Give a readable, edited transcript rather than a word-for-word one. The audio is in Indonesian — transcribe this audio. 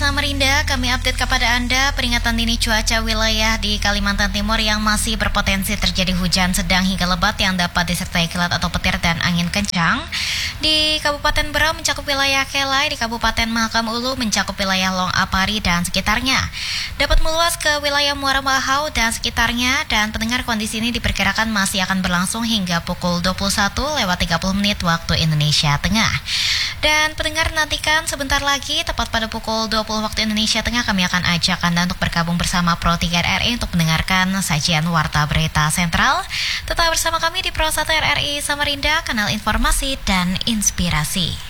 Samarinda, kami update kepada Anda peringatan dini cuaca wilayah di Kalimantan Timur yang masih berpotensi terjadi hujan sedang hingga lebat yang dapat disertai kilat atau petir dan angin kencang. Di Kabupaten Berau mencakup wilayah Kelai, di Kabupaten Mahakam Ulu mencakup wilayah Long Apari dan sekitarnya. Dapat meluas ke wilayah Muara Bahau dan sekitarnya, dan pendengar kondisi ini diperkirakan masih akan berlangsung hingga pukul 21:30 waktu Indonesia Tengah. Dan pendengar nantikan sebentar lagi, tepat pada pukul 20 waktu Indonesia Tengah, kami akan ajak Anda untuk bergabung bersama Pro 3 RRI untuk mendengarkan sajian Warta Berita Sentral. Tetap bersama kami di Pro 1 RRI Samarinda, kanal informasi dan inspirasi.